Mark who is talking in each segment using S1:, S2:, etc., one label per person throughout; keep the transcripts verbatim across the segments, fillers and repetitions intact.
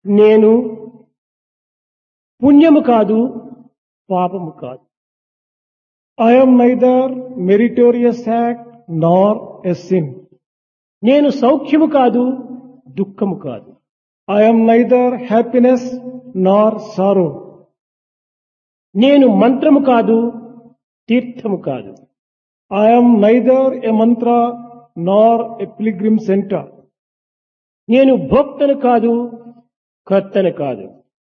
S1: నేను పుణ్యము కాదు, పాపము కాదు.
S2: I am neither meritorious act nor a sin.
S1: నేను సౌఖ్యము కాదు, దుఃఖము కాదు.
S2: I am neither happiness nor sorrow.
S1: నేను మంత్రము కాదు, తీర్థము కాదు.
S2: I am neither a mantra nor a pilgrim center.
S1: నేను భోక్తను కాదు, కర్తను కాదు.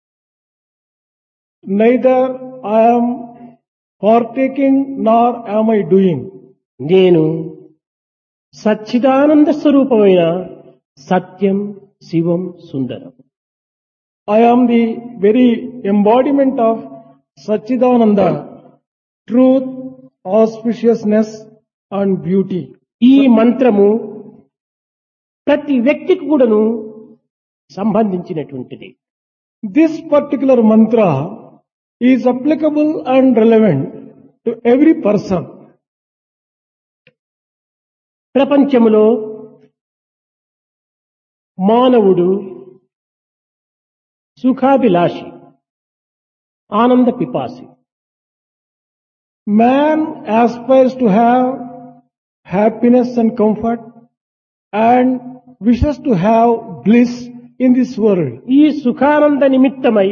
S2: Neither I am partaking nor am I doing.
S1: నేను సచ్చిదానంద స్వరూపమైన సత్యం, శివం, సుందరం.
S2: I am the very embodiment of Satchidananda, truth, auspiciousness and beauty.
S1: ఈ మంత్రము ప్రతి వ్యక్తికి కూడాను సంబంధించినటువంటిది.
S2: This particular mantra is applicable and relevant to every person.
S1: ప్రపంచములో మానవుడు సుఖాభిలాషి, ఆనంద పిపాసి.
S2: Man aspires to have happiness and comfort and wishes to have bliss in this world.
S1: ఈ సుఖానంద నిమిత్తమై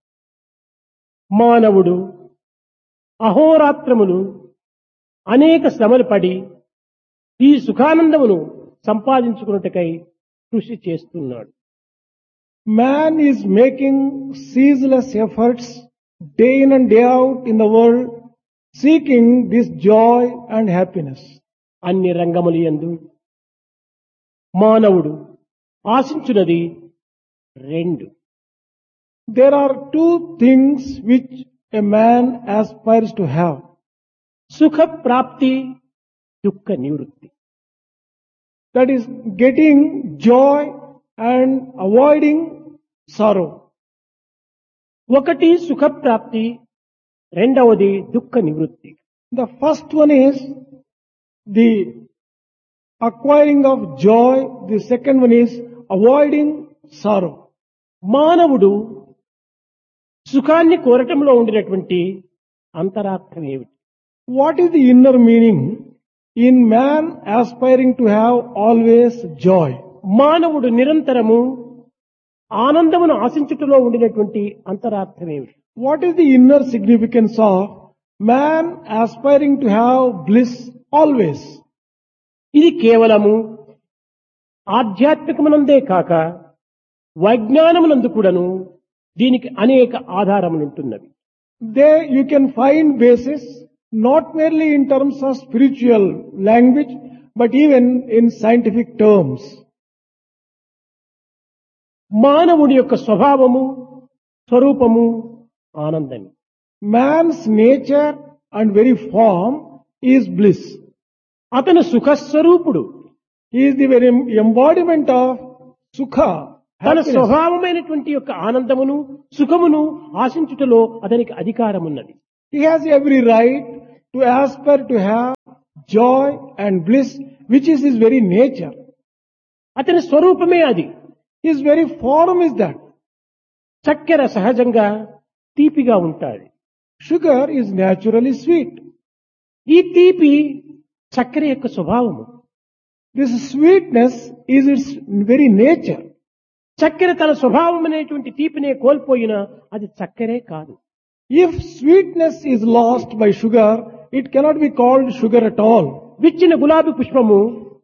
S1: మానవుడు అహోరాత్రములు అనేక శ్రమలు పడి ఈ సుఖానందమును సంపాదించుకున్నట్టుకై కృషి చేస్తున్నాడు.
S2: Man is making ceaseless efforts day in and day out in the world, seeking this joy and happiness.
S1: అన్ని రంగములు యందు మానవుడు ఆశించున్నది రెండు.
S2: There are two things which a man aspires to have.
S1: సుఖ ప్రాప్తి, దుఃఖ నివృత్తి.
S2: That is getting joy and avoiding sorrow.
S1: ఒకటి సుఖ ప్రాప్తి, రెండవది దుఃఖ నివృత్తి.
S2: The first one is the acquiring of joy. The second one is avoiding sorrow.
S1: మానవుడు సుఖాన్ని కోరటంలో ఉండినటువంటి అంతరార్థం ఏమిటి?
S2: What is the inner meaning in man aspiring to have always joy?
S1: మానవుడు నిరంతరము ఆనందమును ఆశించుటలో ఉండినటువంటి అంతరార్థం ఏమిటి?
S2: What is the inner significance of man aspiring to have bliss always?
S1: ఇది కేవలము ఆధ్యాత్మికమునందే కాక వైజ్ఞానమునందు కూడాను దీనికి అనేక ఆధారములుంటున్నవి.
S2: There you can find basis not merely in terms of spiritual language but even in scientific terms.
S1: మానవుడి యొక్క స్వభావము, స్వరూపము ఆనందమే.
S2: Man's nature and very form is bliss.
S1: అతను సుఖస్వరూపుడు.
S2: He is the very embodiment of sukha.
S1: తన
S2: happiness.
S1: స్వభావమైనటువంటి యొక్క ఆనందమును, సుఖమును ఆశించుటలో అతనికి అధికారం ఉన్నది.
S2: He has every right to aspire to have joy and bliss, which is his very nature.
S1: అతని స్వరూపమే అది.
S2: His very form is that.
S1: చక్కెర సహజంగా తీపిగా ఉంటాది.
S2: Sugar is naturally sweet.
S1: ఈ తీపి చక్కెర యొక్క స్వభావము.
S2: This sweetness is its very nature.
S1: చక్కెర తన స్వభావం అనేటువంటి తీపినే కోల్పోయినా అది చక్కెరే కాదు.
S2: If sweetness is lost by sugar, it cannot be called sugar at all.
S1: విచ్చిన గులాబీ పుష్పము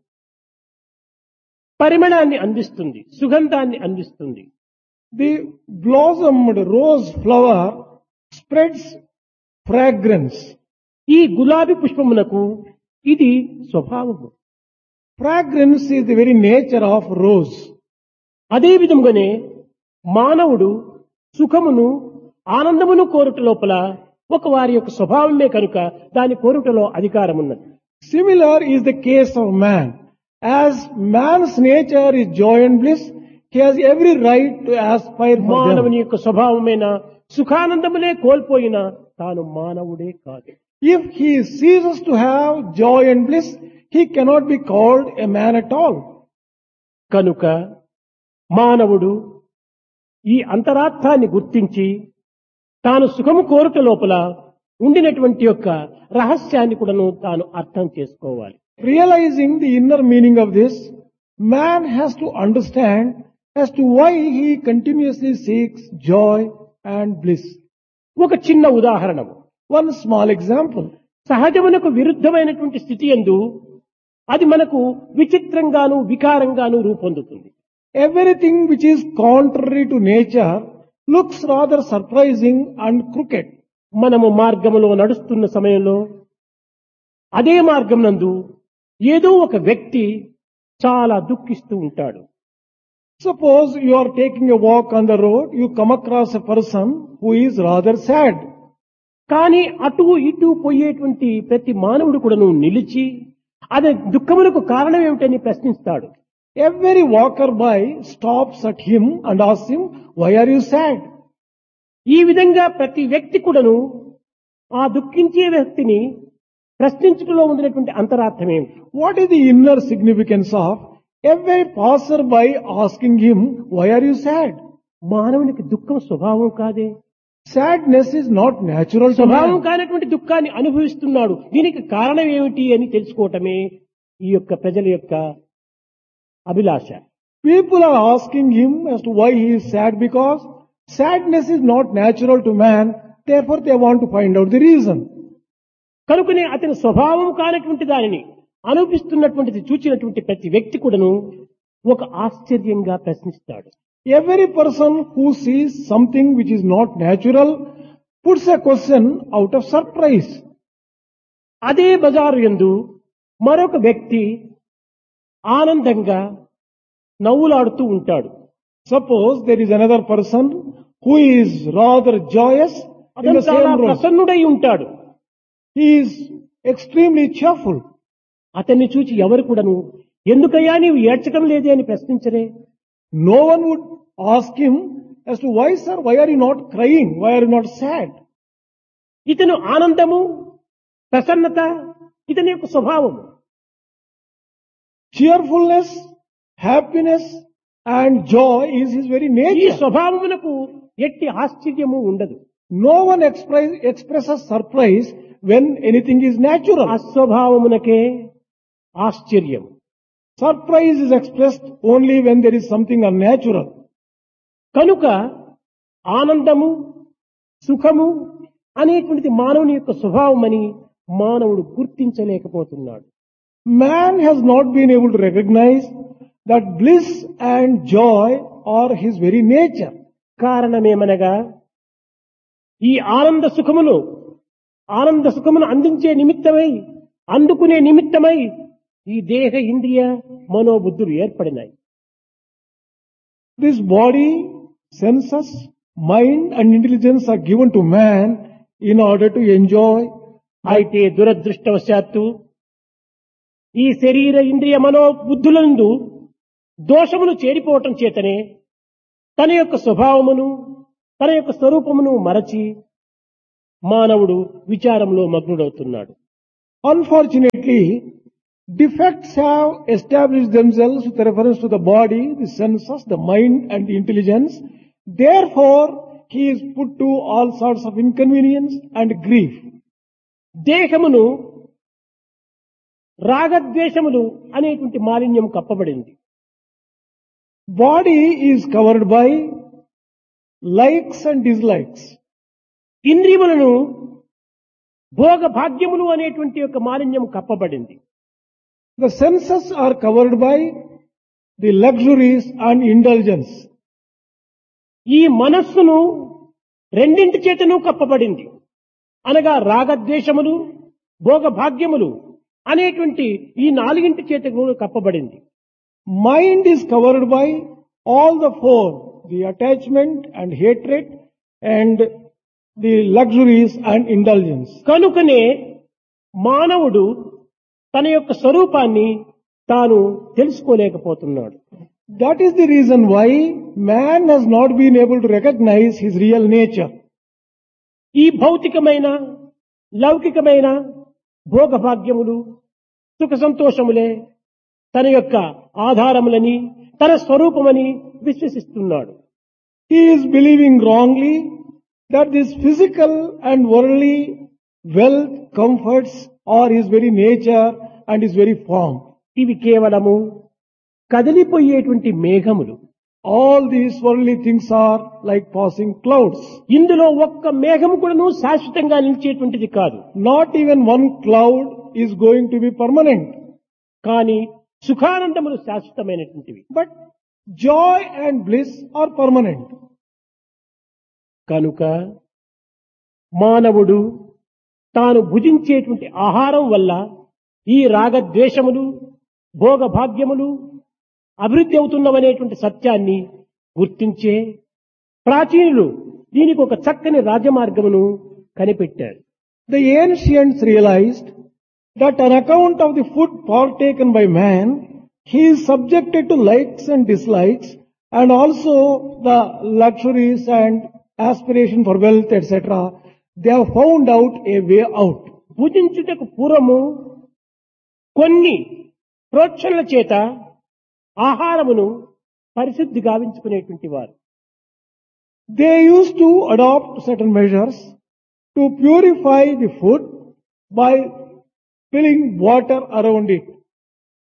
S1: పరిమళాన్ని అందిస్తుంది, సుగంధాన్ని అందిస్తుంది.
S2: The blossomed rose flower spreads fragrance.
S1: ఈ గులాబీ పుష్పమునకు ఇది స్వభావము.
S2: Fragrance is the very nature of rose.
S1: అదే విధంగానే మానవుడు సుఖమును, ఆనందమును కోరుట లోపల ఒక వారి యొక్క స్వభావమే కనుక దాని కోరుటలో అధికారం ఉన్నది.
S2: Similar is the case of man. As man's nature is joy and bliss, he has every right to aspire for
S1: మానవుని
S2: them.
S1: యొక్క స్వభావమైన సుఖానందములే కోల్పోయినా తాను మానవుడే కాదు.
S2: If he ceases to have joy and bliss, he cannot be called a man at all.
S1: కనుక మానవుడు ఈ అంతరార్థాన్ని గుర్తించి తాను సుఖము కోరుట లోపల ఉండినటువంటి యొక్క రహస్యాన్ని కూడాను తాను అర్థం చేసుకోవాలి.
S2: Realizing the inner meaning of this, man has to understand as to why he continuously seeks joy and bliss.
S1: ఒక చిన్న ఉదాహరణము.
S2: One small example.
S1: సహజమునకు విరుద్ధమైనటువంటి స్థితి యందు అది మనకు విచిత్రంగాను వికారంగాను రూపొందుతుంది.
S2: Everything which is contrary to nature looks rather surprising and crooked.
S1: మనము మార్గములో నడుస్తున్న సమయంలో అదే మార్గం నందు ఏదో ఒక వ్యక్తి చాలా దుఃఖిస్తూ ఉంటాడు.
S2: Suppose you are taking a walk on the road, you come across a person who is rather sad.
S1: కానీ అటు ఇటు పోయేటువంటి ప్రతి మానవుడు కూడాను నిలిచి అదే దుఃఖములకు కారణం ఏమిటని ప్రశ్నిస్తాడు.
S2: Every walker by stops at him and asks him, why are you sad?
S1: ఈ విధంగా ప్రతి వ్యక్తి కూడాను ఆ దుఃఖించే వ్యక్తిని ప్రశ్నించుటలో ఉండినటువంటి అంతరార్థం ఏమిటి?
S2: What is the inner significance of every passerby asking him, why are you sad?
S1: మానవునికి దుఃఖం స్వభావం కాదే.
S2: Sadness is not natural to
S1: స్వభావం
S2: man.
S1: కానటువంటి దుఃఖాన్ని అనుభవిస్తున్నాడు. దీనికి కారణం ఏమిటి అని తెలుసుకోవటమే ఈ యొక్క ప్రజల యొక్క అభిలాష.
S2: People are asking him as to why he is sad because sadness is not natural to man. Therefore they want to find out the reason.
S1: కనుకనే అతని స్వభావం కానటువంటి దానిని అనుభవిస్తున్నటువంటిది చూచినటువంటి ప్రతి వ్యక్తి కూడాను ఒక ఆశ్చర్యంగా ప్రశ్నిస్తాడు.
S2: Every person who sees something which is not natural puts a question out of surprise.
S1: అదే బజారు యందు మరొక వ్యక్తి ఆనందంగా నవ్వులాడుతూ ఉంటాడు.
S2: Suppose there is another person who is rather joyous in
S1: అతను
S2: the
S1: చాలా
S2: same room.
S1: ప్రసన్నుడై ఉంటాడు.
S2: He is extremely cheerful.
S1: అతన్ని చూచి ఎవరు కూడాను ఎందుకయ్యా నీవు ఏడ్చడం లేదే అని ప్రశ్నించరే.
S2: No one would ask him as to why, sir, why are you not crying? Why are you not sad?
S1: ఇతను ఆనందము ప్రసన్నత ఇతని యొక్క స్వభావము.
S2: Cheerfulness, happiness and joy is his very
S1: ఈ
S2: nature.
S1: స్వభావమునకు ఎట్టి ఆశ్చర్యము ఉండదు.
S2: No one express, expresses surprise when anything is natural.
S1: అస్వభావమునకే ఆశ్చర్యం.
S2: Surprise is expressed only when there is something unnatural.
S1: కనుక ఆనందము సుఖము అనేటువంటిది మానవుని యొక్క స్వభావమని మానవుడు గుర్తించలేకపోతున్నాడు.
S2: Man has not been able to recognize that bliss and joy are his very nature.
S1: కారణమేమనగా ఈ ఆనంద సుఖమును ఆనంద సుఖమును అందించే నిమిత్తమై అందుకునే నిమిత్తమై ఈ దేహ ఇంద్రియ మనోబుద్ధులు ఏర్పడినాయి.
S2: This body, senses, mind and intelligence are given to man in order to enjoy.
S1: అయితే దురదృష్టవశాత్తు ఈ శరీర ఇంద్రియ మనోబుద్ధులందు దోషములు చేరిపోవటం చేతనే తన యొక్క స్వభావమును తన యొక్క స్వరూపమును మరచి మానవుడు విచారంలో మగ్నుడవుతున్నాడు.
S2: Unfortunately, defects have established themselves with reference to the body, the senses, the mind and the intelligence. Therefore, he is put to all sorts of inconvenience and grief.
S1: దేహమును రాగద్వేషములు అనేటువంటి మాలిన్యం కప్పబడింది.
S2: Body is covered by likes and dislikes.
S1: ఇంద్రియములను భోగ భాగ్యములు అనేటువంటి యొక్క మాలిన్యం కప్పబడింది.
S2: The senses are covered by the luxuries and indulgence.
S1: ఈ మనస్సును రెండింటి చేతను కప్పబడింది. అనగా రాగద్వేషములు భోగ భాగ్యములు అనేటువంటి ఈ నాలుగింటి చేత కూడా కప్పబడింది.
S2: Mind is covered by all the four, the attachment and hatred and the luxuries and indulgence.
S1: కనుకనే మానవుడు తన యొక్క స్వరూపాన్ని తాను తెలుసుకోలేకపోతున్నాడు.
S2: That is the reason why man has not been able to recognize his real nature.
S1: ఈ భౌతికమైన లౌకికమైన భోగభాగ్యములు సుఖ సంతోషములే తన యొక్క ఆధారములని తన స్వరూపమని విశ్వసిస్తున్నాడు.
S2: he is believing wrongly that this physical and worldly wealth, comforts are his very nature and his very form.
S1: ఇవి కేవలము కదిలిపోయేటువంటి మేఘములు.
S2: All these worldly things are like passing clouds.
S1: ఇందులో ఒక్క మేఘము కూడాను శాశ్వతంగా నిలిచేటువంటిది కాదు.
S2: Not even one cloud is going to be permanent.
S1: కానీ సుఖానందములు శాశ్వతమైనటువంటివి.
S2: But joy and bliss are permanent.
S1: కనుక మానవుడు తాను భుజించేటువంటి ఆహారం వల్ల ఈ రాగద్వేషములు భోగభాగ్యములు అభివృద్ధి అవుతున్నవనేటువంటి సత్యాన్ని గుర్తించే ప్రాచీనులు దీనికి ఒక చక్కని రాజమార్గమును కనిపెట్టారు.
S2: The ancients realized that on account of the food partaken by man, he is subjected to likes and dislikes and also the luxuries and aspiration for wealth, et cetera. They have found out a way out.
S1: భుజించుటకు పూర్వము కొన్ని ప్రోక్షణల చేత ఆహారమును పరిశుద్ధి గావించుకునేటువంటి వారు.
S2: They used to adopt certain measures to purify the food by filling water around it.